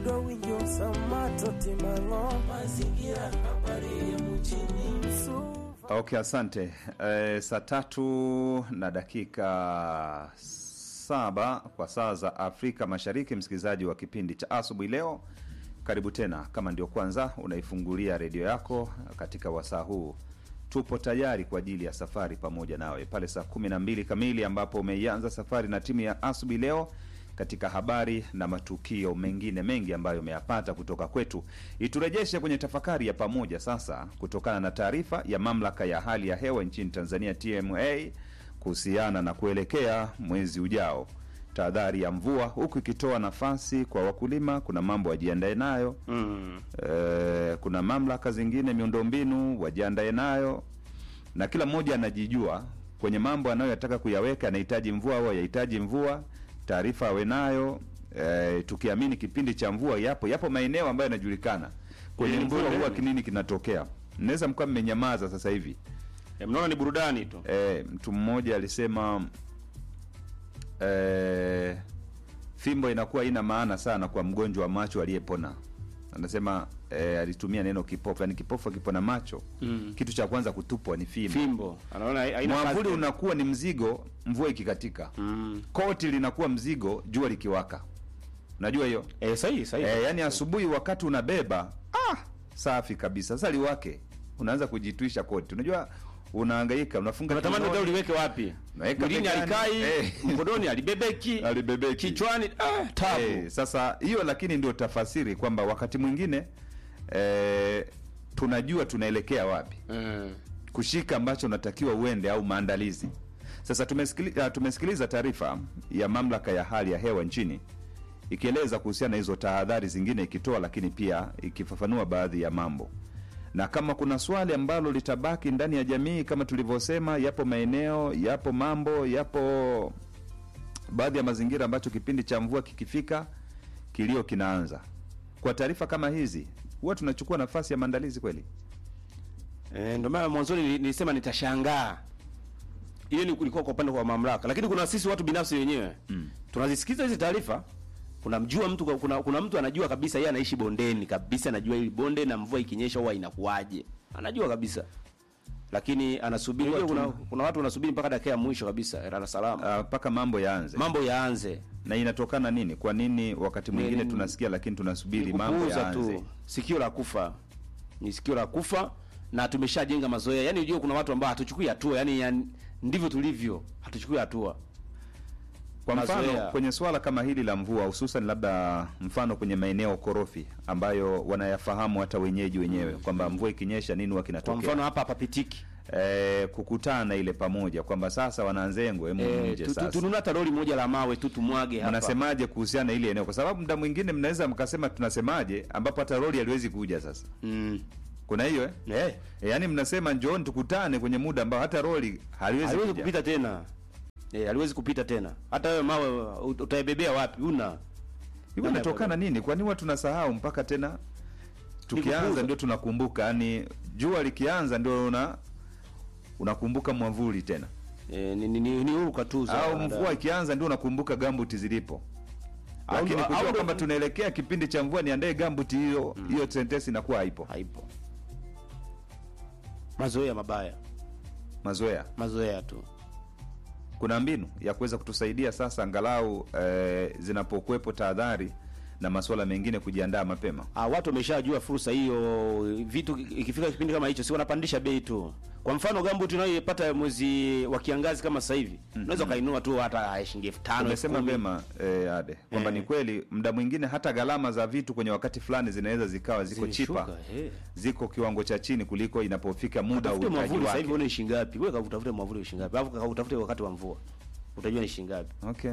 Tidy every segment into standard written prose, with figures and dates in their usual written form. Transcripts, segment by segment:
Ndo winjo samato timango mazingira habari ya mjini. Okay, asante. Saa 3:07 kwa saa za Afrika Mashariki, msikilizaji wa kipindi cha asubuhi leo. Karibu tena kama ndio kwanza unaifungulia redio yako katika wasaa huu. Tupo tayari kwa ajili ya safari pamoja nawe pale saa 12 kamili ambapo umeianza safari na timu ya asubuhi leo katika habari na matukio mengine mengi ambayo umeyapata kutoka kwetu. Iturejeshe kwenye tafakari ya pamoja sasa kutokana na taarifa ya mamlaka ya hali ya hewa nchini Tanzania TMA kuhusiana na kuelekea mwezi ujao. Tahadhari ya mvua huku ikitoa nafasi kwa wakulima, kuna mambo wajiandae nayo. Kuna mamlaka zingine miundombinu wajiandae nayo. Na kila mmoja anajijua kwenye mambo anayoyataka kuyaweka, anahitaji mvua au hayahitaji mvua. Taarifa awe nayo. Tukiamini kipindi cha mvua yapo maeneo ambayo yanajulikana kwenye mvua huwa kinini kinatokea. Mnaweza mkao mmenyamaza sasa hivi. Mnaona ni burudani tu. Mtu mmoja alisema fimbo inakuwa ina maana sana kwa mgonjwa wa macho aliyepona. Anasema alitumia neno kipofu, yani kipofu akipona macho kitu cha kwanza kutupwa ni fimbo. Anaona haina mwavuli unakuwa ni mzigo mvua ikikatika. Koti linakuwa mzigo jua likiwaka. Unajua hiyo? Sahihi. Yani asubuhi wakati unabeba safi kabisa. Sasa liwake unaanza kujitwisha koti. Unajua unahangaika, unafunga unatamani ndio uliweke wapi? Mwilini alikai, mkodoni alibebeki, kichwani tabu. Sasa hiyo lakini ndio tafasiri kwamba wakati mwingine tunajua tunaelekea wapi. Kushika ambacho unatakiwa uende au maandalizi. Sasa tumesikiliza taarifa ya mamlaka ya hali ya hewa nchini ikieleza kuhusiana na hizo tahadhari zingine ikitoa, lakini pia ikifafanua baadhi ya mambo. Na kama kuna swali ambalo litabaki ndani ya jamii kama tulivyosema, yapo maeneo, yapo mambo, yapo baadhi ya mazingira ambacho kipindi cha mvua kikifika kilio kinaanza. Kwa taarifa kama hizi huwa tunachukua nafasi ya maandalizi kweli. Ndio maana mwanzoni nilisema nitashangaa. Ile ilikuwa kwa upande wa mamlaka, lakini kuna sisi watu binafsi wenyewe tunazisikiza hizi taarifa. Kuna mtu anajua kabisa yeye anaishi bondeni kabisa, anajua hili bonde na mvua ikinyesha huwa inakuaje. Anajua kabisa. Lakini anasubiri kuna watu wanasubiri mpaka dakika ya mwisho kabisa, Dar es Salaam. Mpaka mambo yaanze. Na inatokana nini? Kwa nini wakati mwingine tunasikia lakini tunasubiri mambo yaanze? Sikio la kufa. Ni sikio la kufa na tumeshajenga mazoea. Yaani unajua kuna watu ambao hatuchukui hatua, yani ndivyo tulivyo, hatuchukui hatua. Kwa mfano kwenye swala kama hili la mvua, hususan labda mfano kwenye maeneo korofi ambayo wanayafahamu hata wenyewe kwamba mvua ikinyesha nini huwa kinatokea. Kwa mfano hapa papitiki. Kukutana ile pamoja kwamba sasa wanaanzengo nje sasa. Tununua taroli moja la mawe tu tumwage hapa. Mnasemaje kuhusiana ile eneo? Kwa sababu muda mwingine mnaweza mkasema tunasemaje ambapo taroli haliwezi kuja sasa. Kuna hiyo yaani mnasema njooni tukutane kwenye muda ambao hata roli haliwezi kupita tena. Haliwezi kupita tena. Hata wewe mawe utaibebea wapi? Hiyo inatokana nini? Kwa nini watu tunasahau mpaka tena tukianza ndio tunakumbuka? Yaani jua likianza ndio unakumbuka mwavuli tena. Ni uruka tu au mvua ikianza ndio unakumbuka gambuti zilipo. Lakini kujua kwamba tunaelekea kipindi cha mvua niandae gambuti hiyo sentence inakuwa haipo. Mazoea mabaya. Mazoea tu. Kuna mbinu ya kuweza kutusaidia sasa angalau zinapokuepo tahadhari na masuala mengine kujiandaa mapema. Watu wameshajua fursa hiyo. Vitu ikifika kipindi kama hicho si wanapandisha bei tu. Kwa mfano gambuti unayopata mwezi wa kiangazi kama sasa hivi, unaweza kainua tu hata shilingi 5,000. Umesema vema Ade kwamba ni kweli muda mwingine hata gharama za vitu kwenye wakati fulani zinaweza zikawa ziko chipa. Ziko kiwango cha chini kuliko inapofika muda wa mwavuli. Sasa hivi una shilingi ngapi? Wewe utafute mwavuli shilingi ngapi? Alafu utafute wakati wa mvua. Utajua ni shilingi ngapi. Okay.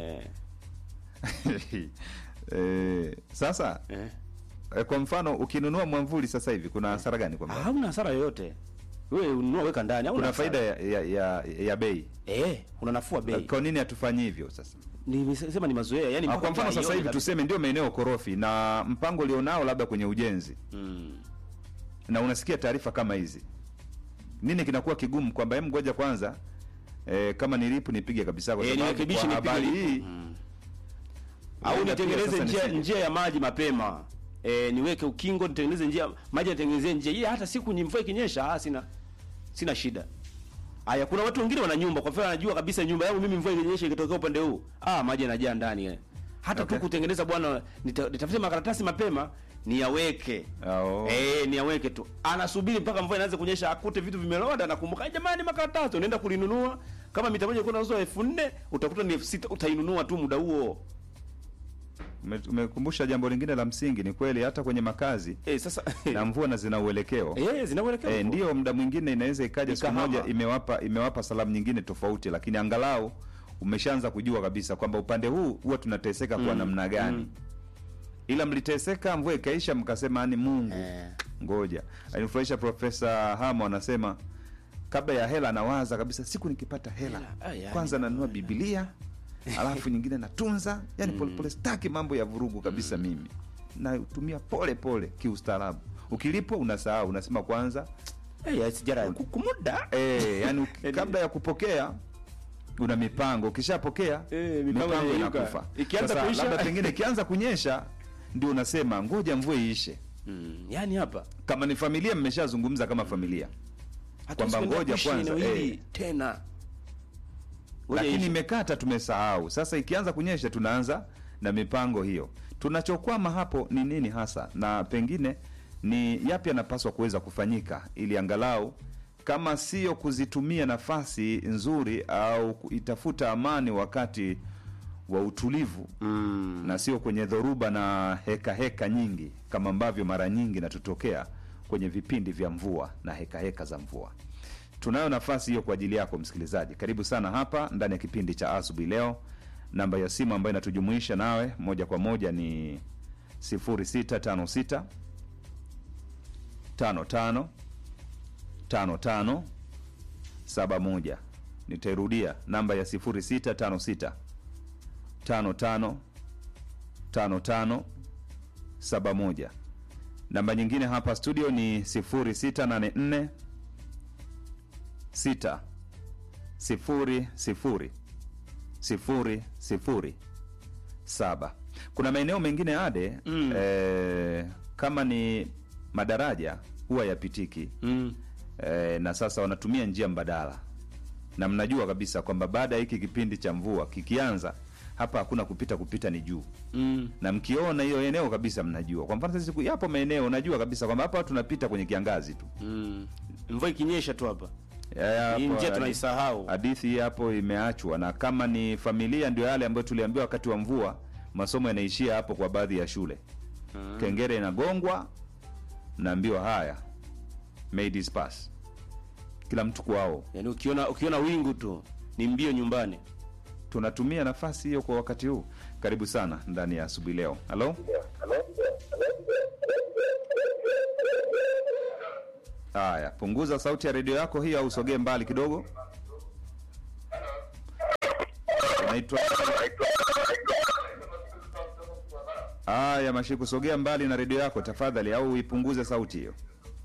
Sasa kwa mfano ukinunua mwavuli sasa hivi kuna hasara gani kwa mfano? Hauna hasara yoyote. Wewe ununua weka ndani au kuna faida ya bei? Unanafua bei. Kwa nini hatufanyi hivyo sasa? Nimesema ni mazoea. Yaani kwa mfano sasa hivi tuseme ndio maeneo korofi na mpango ulionao labda kwenye ujenzi. Na unasikia taarifa kama hizi. Nini kinakuwa kigumu kwamba ngoja kwanza kama nilipo nipige kabisa kwa sababu habari hii Au Huenda nitengeneze pia sasa njia ya maji mapema. Niweke ukingo, nitengeneze njia maji, nitengeneze njia. Hii hata siku mvua ikinyesha, sina shida. Haya, kuna watu wengine wana nyumba, kwa mfano anajua kabisa nyumba yangu mimi mvua ikinyesha ikitokea upande huu, maji yanajaa ndani. Hata tu kutengeneza bwana, nitafute makaratasi mapema niyaweke. Niyaweke tu. Anasubiri mpaka mvua inaanza kunyesha, akute vitu vimeloda, na kumbuka jamani, makaratasi unaenda kulinunua. Kama mita moja kuna uzo 4000, utakuta ni 6000, utainunua tu muda huo. Umekumbusha jambo lingine la msingi. Ni kweli hata kwenye makazi sasa na mvua na zina uelekeo. Zina uelekeo. Ndio muda mwingine inaweza ikaja siku moja imewapa salamu nyingine tofauti, lakini angalau umeshaanza kujua kabisa kwamba upande huu huwa tunateseka kwa namna gani. Ila mliteseka, mvua ikaisha, mkasema ni Mungu. Ngoja. Alinifurahisha Profesa Hamo, anasema kabla ya hela anawaza kabisa, siku nikipata hela kwanza nanunua Biblia, alafu nyingine natunza, yani pole staki mambo ya vurugu kabisa mimi. Natumia pole pole kiustaarabu. Ukilipwa unasahau, unasema kwanza sijara kumuda. Yani kabla ya kupokea una mipango, ukishapokea mipango inakufa. Ikianza kuisha, labda pengine ikianza kunyesha ndio unasema ngoja mvua iishe. Yani hapa kama ni familia mmeshazungumza kama familia kwamba ngoja kwanza tena. Lakini imekata, tumesahau. Sasa ikianza kunyesha tunaanza na mipango hiyo. Tunachokwama hapo ni nini hasa, na pengine ni yapi yanapaswa kuweza kufanyika ili angalau kama sio kuzitumia nafasi nzuri au itafuta amani wakati wa utulivu na sio kwenye dhoruba na heka nyingi kama ambavyo mara nyingi natutokea kwenye vipindi vya mvua na heka za mvua. Tunayo nafasi hiyo kwa ajili yako msikilizaji. Karibu sana hapa ndani ya kipindi cha asubuhi leo. Namba ya simu ambayo inatujumuisha nawe moja kwa moja ni 0656 55 55 71. Nitairudia, namba ya 0656 55 55 71. Namba nyingine hapa studio ni 0684 6 0 0 0 0 7. Kuna maeneo mengine ade kama ni madaraja huwa yapitiki na sasa wanatumia njia mbadala, na mnajua kabisa kwamba baada ya hiki kipindi cha mvua kikianza hapa hakuna kupita ni juu. Na mkiona hiyo eneo kabisa mnajua. Kwa mfano sisi yapo maeneo unajua kabisa kwamba hapa tunapita kwenye kiangazi tu. Mvua ikinyesha tu hapa. Hii njia tunaisahau. Hadithi hapo imeachwa, na kama ni familia ndio yale ambayo tuliambiwa wakati wa mvua masomo yanaishia hapo kwa baadhi ya shule. Kengere inagongwa, naambiwa haya may disperse. Kila mtu kwao. Yaani ukiona wingu tu ni mbio nyumbani. Tunatumia nafasi hiyo kwa wakati huu. Karibu sana ndani ya asubuhi leo. Halo? Haya, punguza sauti ya redio yako hiyo au usogee mbali kidogo. Naitwa Haya, Mashiku, sogea mbali na redio yako tafadhali au uipunguze sauti hiyo.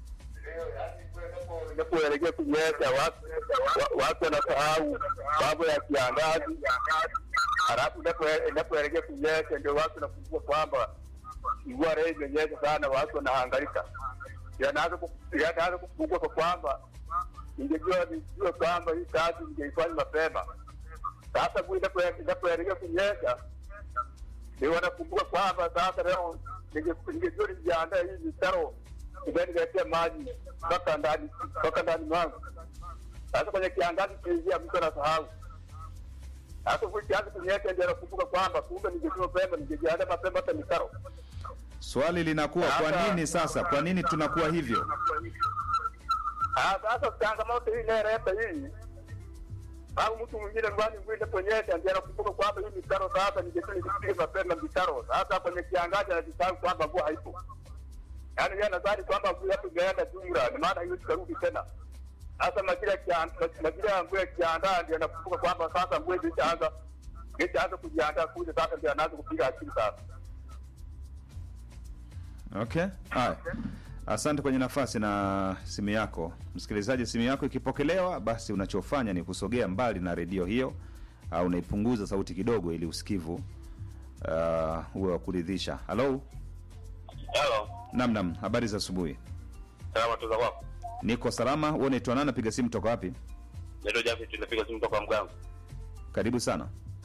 Kuelekea kunyesha watu wanasahau mambo ya kiangazi, halafu inapoelekea kunyesha ndio watu wanakumbuka kwamba mvua leo imenyesha sana, watu wanahangaika. Yanaanza kukumbuka kwa kwamba ningejua kwamba hii kazi ningeifanya mapema. Sasa inapoelekea kunyesha ndio wanakumbuka kwamba sasa leo ningejua nijiandae hii mitaro ningeletea maji mpaka ndani mwangu. Sasa kwenye kiangazi kiingia mtu anasahau. Sasa ukianza kunyesha ndio anakumbuka kwamba kumbe ningejua mapema, ningejiandaa mapema hata mitaro. Swali linakuwa kwa nini sasa? Kwa nini tunakuwa hivyo? Sasa changamoto hii inaleta hii. Au mtu mwingine ndani mwende kunyesha ndio anakumbuka kwamba hii mitaro sasa ningejua mapema mitaro. Sasa kwenye kiangazi anajisahau kwamba mvua haipo. Yaani yeye anadhani kwamba mvua hapo ingeenda jumla, maana hiyo itarudi tena. Sasa majira ya mvua ikiandaa ndio anakumbuka kwamba sasa mvua itaanza kujiandaa kuja, sasa ndio anaanza kupiga akili sasa. Okay. Haya. Asante kwenye nafasi na simu yako. Msikilizaji, simu yako ikipokelewa, basi unachofanya ni kusogea mbali na redio hiyo au unaipunguza sauti kidogo ili usikivu uwe wa kuridhisha. Hello. Hello. Naam, habari za asubuhi. Salama tu za kwako. Niko salama. Wewe unaitwa nani? Napiga simu toka wapi? Ndio Jafet, tunapiga simu toka Mgango. Karibu sana.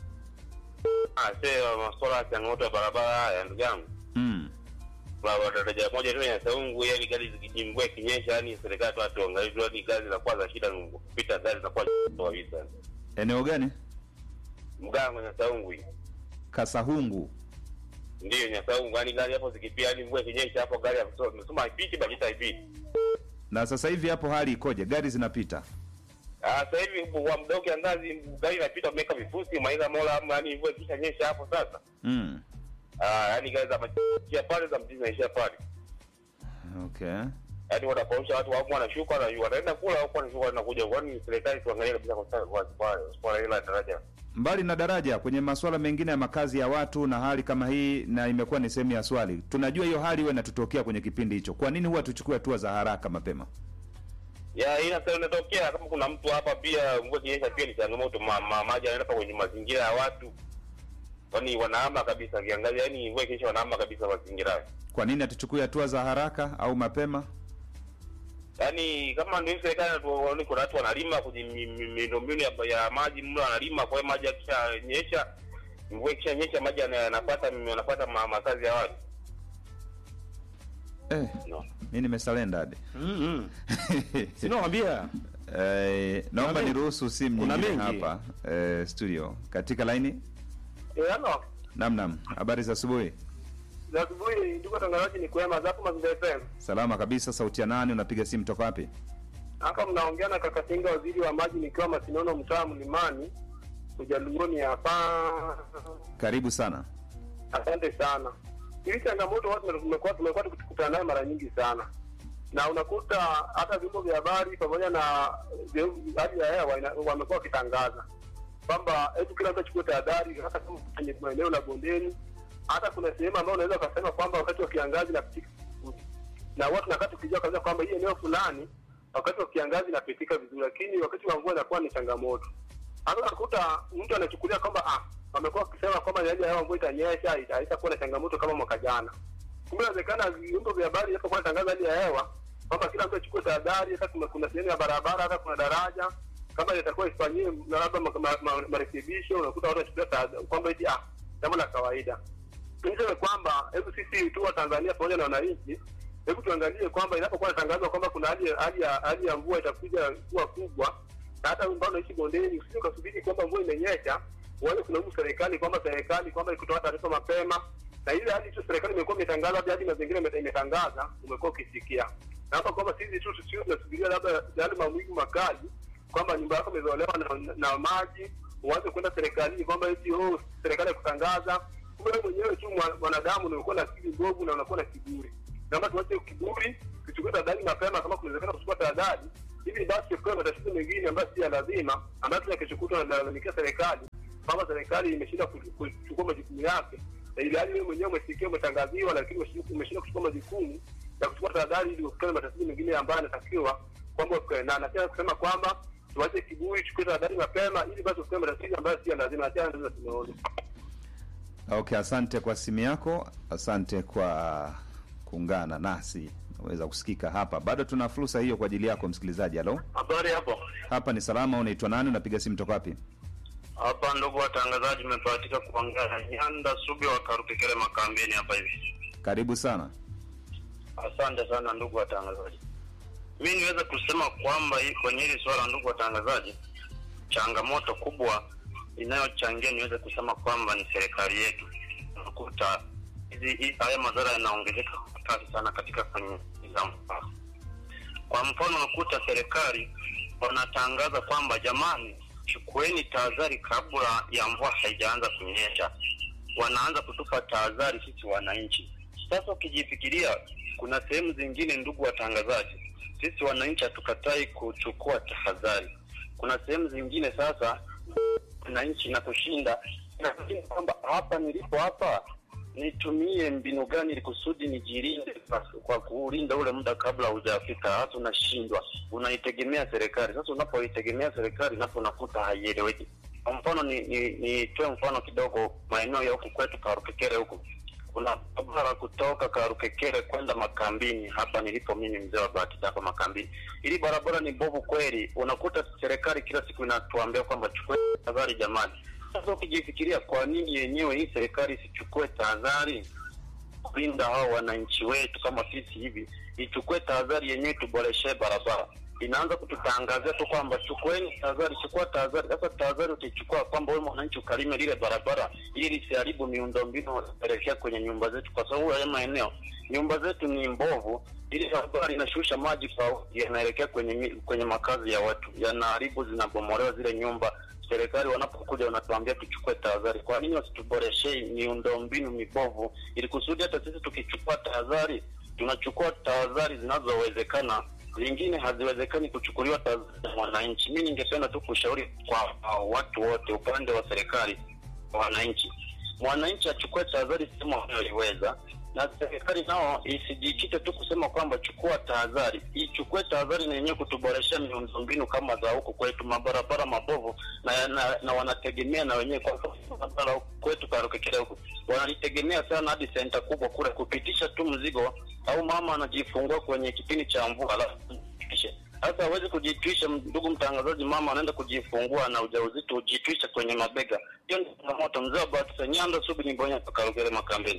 Sasa masuala ya changamoto ya barabara ya ndugu yangu. Kwa daraja moja tu ya Saungu, yani gari zikijimbwe kinyesha, yani serikali tu atuangalie tu, ni gari za kwanza shida kupita, gari za kwanza kabisa. Eneo gani? Mgango na Saungu hii. Kasahungu. Ndio Nyasaungu, yani gari hapo zikipia, yani mvua kinyesha hapo gari hapo nasema haipiti bali haipiti. Na sasa hivi hapo hali ikoje? Gari zinapita? Sasa hivi kwa mdogo kiangazi gari inapita umeka vifusi maila mola, yani mvua kisha nyesha hapo sasa. Yani gari za machia pale za mjini naisha pale. Okay. Yaani wanapausha watu wao wanashuka na wanaenda kula au wanashuka na kuja, kwani serikali tuangalie kabisa kwa ile daraja. Mbali na daraja, kwenye masuala mengine ya makazi ya watu na hali kama hii, na imekuwa ni sehemu ya swali. Tunajua hiyo hali wewe inatutokea kwenye kipindi hicho. Kwa nini huwa tuchukue hatua za haraka mapema? Inatokea kama kuna mtu hapa pia mvua kinyesha pia ni changamoto, maji yanaenda kwenye mazingira ya watu. Kwani wanahama kabisa kiangalia, yani mvua kinyesha wanahama kabisa mazingira. Kwa nini hatuchukue hatua za haraka au mapema? Yaani kama ndio serikali tuone kuna watu wanalima kwenye miundombinu ya maji, mlo analima, kwa hiyo maji yakishanyesha, mvua ikishanyesha maji yanapata makazi ya watu. No. Mimi nimesalenda hadi. Sinawaambia. Naomba niruhusu simu nyingine hapa studio. Katika line? Hello. Naam. Habari za asubuhi. Asubuhi ndugu tangazaji, ni kwema zapo Mazingira FM. Salama kabisa. Sauti ya nani? Unapiga simu toka wapi? Hapa mnaongea na kaka Singa, waziri wa maji, nikiwa Masinono, mtaa Mlimani, Ujaluoni hapa. Karibu sana. Asante sana. Hii changamoto watu tumekuwa tukikutana nayo mara nyingi sana. Na unakuta hata vyombo vya habari pamoja na hali ya hewa wamekuwa wakitangaza kwamba kila mtu achukue tahadhari, hata kama kwenye maeneo la bondeni. Hata kuna sehemu ambayo unaweza kusema kwamba wakati wa kiangazi na watu na wakati ukijua kabisa kwamba hii eneo fulani wakati wa kiangazi inapitika vizuri, lakini wakati wa mvua inakuwa ni changamoto. Hata unakuta mtu anachukulia kwamba wamekuwa wakisema kwamba hali ya hewa mvua itanyesha, haitakuwa na changamoto kama mwaka jana. Kumbe inawezekana vyombo vya habari hapo kwa tangaza hali ya hewa kwamba kila mtu achukue tahadhari, hata kuna sehemu ya barabara, hata kuna daraja kama itakuwa ifanyie na labda marekebisho, unakuta watu wachukua tahadhari kwamba eti jambo la kawaida. Niseme kwamba hebu sisi tu wa Tanzania pamoja na wananchi, hebu tuangalie kwamba inapokuwa tangazo kwamba kuna hali ya mvua itakuja kuwa kubwa, na hata ambao unaishi bondeni usije kusubiri kwamba mvua imenyesha uanze kulaumu serikali kwamba ikutoa taarifa mapema, na ile hali tu serikali imekuwa imetangaza hadi mazingira imetangaza umekuwa ukisikia. Na hapa kwamba sisi tu tunasubiria labda yale mawingu makali kwamba nyumba yako imezolewa na maji, uanze kwenda serikali kwamba eti serikali kutangaza. Wewe mwenyewe tu mwanadamu unakuwa na akili mbovu na unakuwa na kiburi. Kama tuache kiburi, tuchukue tahadhari mapema kama kunawezekana kuchukua tahadhari. Hivi basi kwa matatizo mengine ambayo si lazima, ambayo tunakishukuta na kulalamikia serikali, kama serikali imeshinda kuchukua majukumu yake. Na ile hali wewe mwenyewe umesikia umetangaziwa, lakini umeshinda kuchukua majukumu ya kuchukua tahadhari ili kuepukana na matatizo mengine ambayo yanatakiwa kwamba na nataka kusema kwamba tuache kiburi, tuchukue tahadhari mapema ili basi kuepukana na matatizo ambayo si lazima. Acha ndio tunaona. Okay, asante kwa simu yako. Asante kwa kuungana nasi. Unaweza kusikika hapa. Bado tuna fursa hiyo kwa ajili yako msikilizaji. Halo. Habari hapo. Hapa ni salama. Unaitwa nani? Unapiga simu toka wapi? Hapa ndugu watangazaji, tumepatika kuongea Nyanda Subi wa Karukekele Makambeni hapa hivi. Karibu sana. Asante sana ndugu watangazaji. Mimi niweza kusema kwamba kwenye hili swala ndugu watangazaji, changamoto kubwa inayochangia niweze kusema kwamba ni serikali yetu. Unakuta haya madhara yanaongezeka kasi sana katika kwenye zampa. Kwa mfano unakuta serikali wanatangaza kwamba jamani, chukueni tahadhari kabla ya mvua haijaanza kunyesha. Wanaanza kutupa tahadhari sisi wananchi. Sasa ukijifikiria kuna sehemu zingine ndugu watangazaji, sisi wananchi hatukatai kuchukua tahadhari. Kuna sehemu zingine sasa wananchi na kushinda na kwamba hapa nilipo hapa nitumie mbinu gani ili kusudi nijilinde kwa kulinda ule muda kabla hujafika. Hata unashindwa, unaitegemea serikali. Sasa unapoitegemea serikali napo unakuta haieleweki. Kwa mfano nitoe mfano kidogo, maeneo ya huku kwetu Karukekere huku. Kuna barabara kutoka Karukekere kwenda Makambini, hapa nilipo mimi mzee wa Bahati hapa Makambini. Ili barabara ni bovu kweli. Unakuta serikali kila siku inatuambia kwamba chukue tahadhari jamani. Sasa ukijifikiria kwa nini yenyewe hii serikali isichukue tahadhari kulinda hao wananchi wetu kama sisi hivi, ichukue tahadhari yenyewe tuboreshe barabara. Inaanza kututangazia tu kwamba chukueni tahadhari, chukua tahadhari. Sasa tahadhari ukichukua kwamba wewe mwananchi ukalime lile barabara ili lisiharibu miundombinu kupelekea kwenye nyumba zetu, kwa sababu haya maeneo nyumba zetu ni mbovu, ili barabara inashusha maji kwa yanaelekea kwenye makazi ya watu, yanaharibu, zinabomolewa zile nyumba. Serikali wanapokuja wanatuambia tuchukue tahadhari. Kwa nini wasituboreshe miundombinu mibovu ili kusudi hata sisi tukichukua tahadhari tunachukua tahadhari zinazowezekana, zingine haziwezekani kuchukuliwa tahadhari ya wananchi. Mimi ningependa tu kushauri kwa watu wote, upande wa serikali, wananchi, mwananchi achukue tahadhari sema anayoweza, na serikali nao isijikite tu kusema kwamba chukua tahadhari, ichukue tahadhari na yenyewe kutuboreshia miundombinu kama za huko kwetu, mabarabara mabovu na wanategemea na wenyewe kwa barabara kwetu Karukekere huko wanalitegemea sana hadi senta kubwa kule kupitisha tu mzigo, au mama anajifungua kwenye kipindi cha mvua alafu sasa hawezi kujitwisha. Ndugu mtangazaji, mama anaenda kujifungua na ujauzito ujitwisha kwenye mabega. Hiyo ni changamoto. Mzee wa Bahati Nyanda Subi ni Bonya Karukekere Makambini.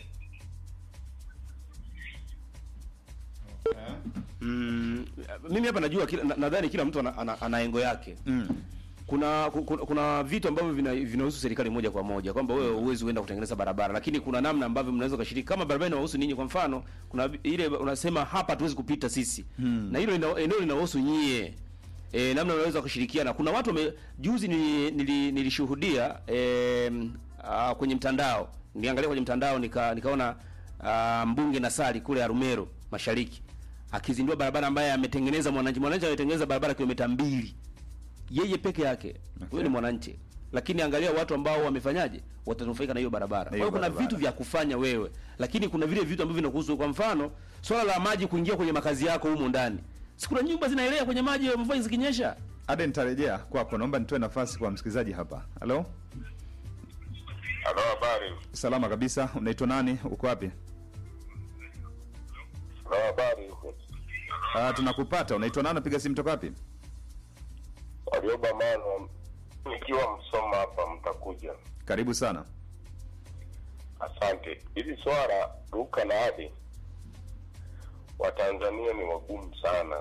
Mimi hapa najua nadhani kila mtu ana engo yake. Kuna vitu ambavyo vinahusu serikali moja kwa moja, kwamba wewe uwezi uenda kutengeneza barabara, lakini kuna namna ambavyo mnaweza kushiriki. Kama barabara inahusu ninyi, kwa mfano kuna ile unasema hapa tuwezi kupita sisi, na hilo eneo linahusu nyie, namna unaweza kushirikiana. Kuna watu juzi nilishuhudia kwenye mtandao, niliangalia kwenye mtandao nikaona mbunge Nasali kule Arumero Mashariki akizindua barabara ambaye ametengeneza mwananchi ametengeneza barabara kilomita 2 yeye peke yake. Huyo ni mwananchi, lakini angalia watu ambao wamefanyaje, watanufaika na hiyo barabara. Kwa hiyo kuna vitu vya kufanya wewe, lakini kuna vile vitu ambavyo vinakuhusu. Kwa mfano swala la maji kuingia kwenye makazi yako humo ndani, si kuna nyumba zinaelea kwenye maji mvua zikinyesha. Ade, nitarejea kwako, naomba nitoe nafasi kwa msikilizaji hapa. Halo, habari? Salama kabisa. Unaitwa nani? Uko wapi? Habari. Tunakupata. Unaitwa nani? Piga simu toka wapi? Alioba mano, nikiwa Msoma hapa Mtakuja. Karibu sana. Asante. Hili swala Ruka na Adi, Watanzania ni wagumu sana.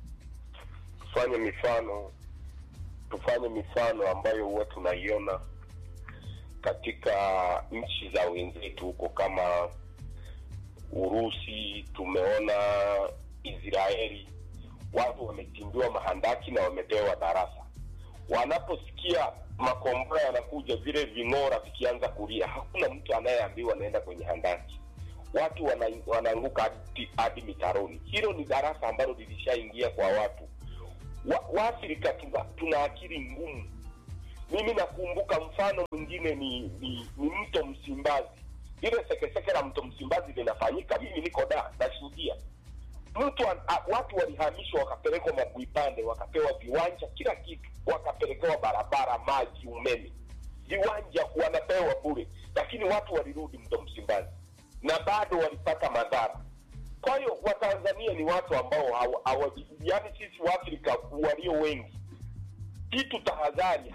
Tufanye mifano ambayo huwa tunaiona katika nchi za wenzetu huko, kama Urusi, tumeona Israeli, watu wametimbiwa mahandaki na wamepewa darasa. Wanaposikia makombora yanakuja, vile ving'ora vikianza kulia, hakuna mtu anayeambiwa naenda kwenye handaki. Watu wanaanguka hadi mitaroni. Hilo ni darasa ambalo lilishaingia kwa watu. Waafrika tuna akili ngumu. Mimi nakumbuka mfano mwingine ni mto Msimbazi. Ile sekeseke la mto Msimbazi linafanyika, mimi niko nashuhudia. Watu walihamishwa wakapelekwa Mabuipande, wakapewa viwanja, kila kitu, wakapelekewa barabara, maji, umeme. Viwanja wanapewa bure, lakini watu walirudi mto Msimbazi na bado walipata madhara. Kwa hiyo Watanzania ni watu ambao yaani sisi wa Afrika walio wengi tahadhari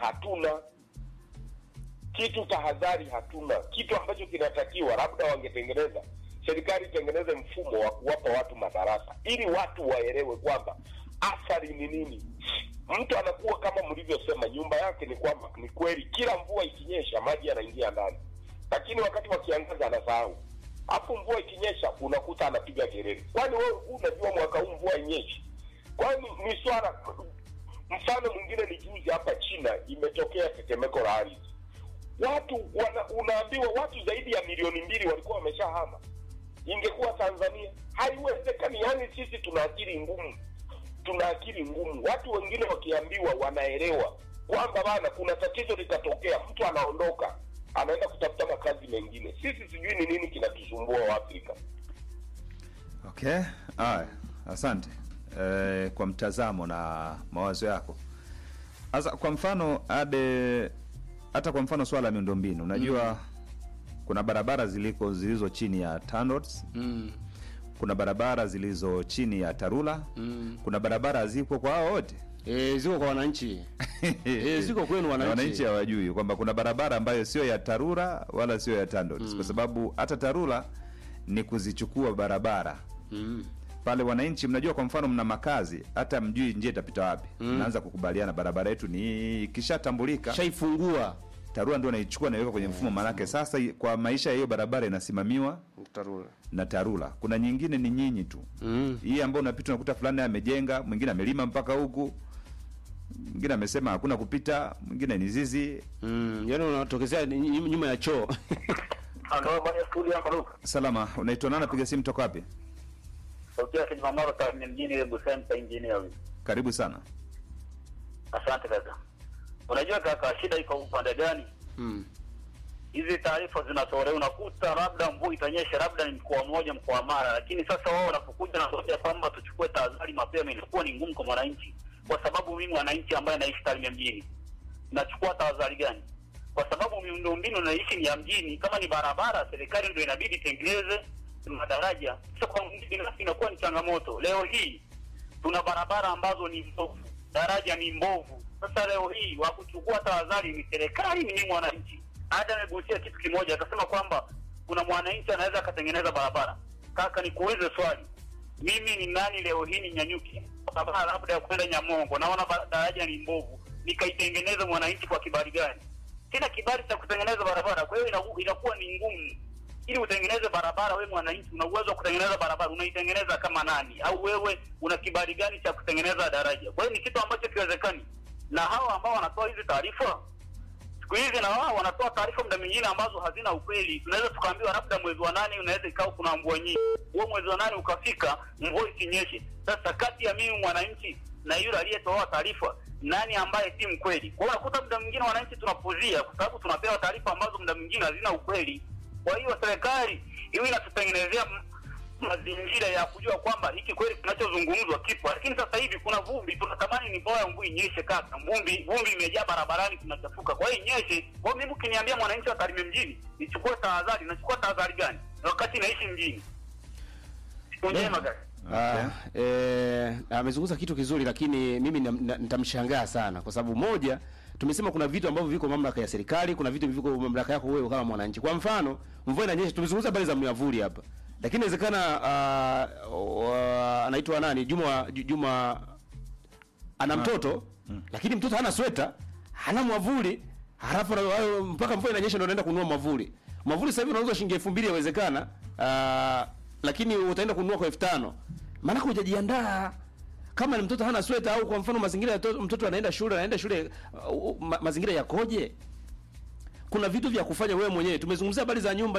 hatuna. Kitu ambacho kinatakiwa labda wangetengeneza, serikali itengeneze mfumo wa kuwapa watu madarasa ili watu waelewe kwamba athari ni nini. Mtu anakuwa kama mlivyosema, nyumba yake ni kweli kila mvua ikinyesha maji yanaingia ndani, lakini wakati wa kiangazi anasahau. Hapo mvua ikinyesha unakuta anapiga kelele. Kwani wewe unajua mwaka huu mvua inyeshi? Kwani ni swala. Mfano mwingine ni juzi hapa China imetokea tetemeko la ardhi. Unaambiwa watu zaidi ya milioni 2 walikuwa wameshahama. Ingekuwa Tanzania haiwezekani. Yani sisi tuna akili ngumu. Watu wengine wakiambiwa wanaelewa kwamba bana kuna tatizo litatokea, mtu anaondoka anaenda kutafuta makazi mengine. Sisi sijui ni nini kinatusumbua wa Afrika. Okay. Asante kwa mtazamo na mawazo yako. Sasa kwa mfano Ade, hata kwa mfano swala la miundombinu unajua kuna barabara zilizo chini ya TANROADS, kuna barabara zilizo chini ya TARURA, kuna barabara ziko kwa hao wote. Ziko kwa wananchi. Ziko kwenu wananchi. Wananchi hawajui kwamba kuna barabara ambayo sio ya TARURA wala sio ya TANROADS, kwa sababu hata TARURA ni kuzichukua barabara. Pale wananchi mnajua, kwa mfano mna makazi, hata mjui njia itapita wapi. Mnaanza kukubaliana barabara yetu ni kishatambulika, shaifungua. TARURA ndio anaichukua na iweka kwenye mfumo, manake sasa kwa maisha ya hiyo barabara inasimamiwa na TARURA. Kuna nyingine ni nyinyi tu. Hii ambayo unapita unakuta fulani amejenga, mwingine amelima mpaka huku, mwingine amesema hakuna kupita, mwingine ni zizi. Yaani unatokezea nyuma ya choo. Ndio bwana studio hapa Luka. Salama, unaitwa nani, piga simu toka wapi? Sauti ya Kimamaro kwa mjini Busempa engineer. Karibu sana. Asante kaka. Unajua kaka, shida iko upande gani? Hizi taarifa zinatolewa, unakuta labda mvua itanyesha, labda ni mkoa mmoja, mkoa Mara, lakini sasa wao wanapokuja na kuambia kwamba tuchukue tahadhari mapema, inakuwa ni ngumu kwa mwananchi. Kwa sababu mimi mwananchi ambaye naishi Tarime mjini, nachukua tahadhari gani? Kwa sababu miundombinu naishi ni ya mjini, kama ni barabara serikali ndio inabidi tengeneze madaraja. Sasa kwa binafsi inakuwa ni changamoto. Leo hii tuna barabara ambazo ni mbovu, daraja ni mbovu. Sasa leo hii wa kuchukua tahadhari ni serikali, ni mwananchi. Hata amegusia kitu kimoja, akasema kwamba kuna mwananchi anaweza akatengeneza barabara. Kaka, nikuulize swali, mimi ni nani leo hii ninyanyuki barabara labda ya kwenda Nyamongo, naona daraja ni mbovu, nikaitengeneza mwananchi kwa kibali gani? Sina kibali cha kutengeneza barabara. Kwa hiyo inakuwa ni ngumu. Ili utengeneze barabara, wewe mwananchi una uwezo wa kutengeneza barabara, unaitengeneza kama nani? Au wewe una kibali gani cha kutengeneza daraja? Kwa hiyo ni kitu ambacho kiwezekani. Na hao ambao wanatoa hizi taarifa siku hizi, na wao wanatoa taarifa muda mwingine ambazo hazina ukweli. Tunaweza tukaambiwa labda mwezi wa 8 unaweza ikao kuna mvua nyingi. Huo mwezi wa 8 ukafika mvua isinyeshe. Sasa kati ya mimi mwananchi na yule aliyetoa taarifa, nani ambaye si mkweli? Kwa hiyo unakuta muda mwingine wananchi tunapuzia kwa sababu tunapewa taarifa ambazo muda mwingine hazina ukweli. Kwa hiyo serikali hiyo inatutengenezea mazingira ya kujua kwamba hiki kweli kinachozungumzwa kipo. Lakini sasa hivi kuna vumbi, tunatamani ni bora mvua inyeshe kaka. Vumbi imejaa barabarani, tunachafuka. Kwa hiyo inyeshe. Kwa mimi ukiniambia mwananchi wa Tarime mjini nichukue tahadhari, nachukua tahadhari gani wakati naishi mjini? Unjema kaka. Amezungumza kitu kizuri, lakini mimi nitamshangaa sana kwa sababu moja, tumesema kuna vitu ambavyo viko mamlaka ya serikali, kuna vitu viko mamlaka yako wewe kama mwananchi. Kwa mfano, mvua inanyesha, tumezungumza habari za miavuli hapa. Lakini inawezekana anaitwa nani? Juma ana mtoto, lakini mtoto hana sweta, hana mwavuli, halafu mpaka mvua inanyesha ndio anaenda kununua mwavuli. Mwavuli sasa hivi unauzwa shilingi 2000 inawezekana, lakini utaenda kununua kwa 5000. Maana hujajiandaa. Kama ni mtoto hana sweta, au kwa mfano mazingira ya mtoto anaenda shule mazingira yakoje? Kuna vitu vya kufanya wewe mwenyewe. Tumezungumzia habari za nyumba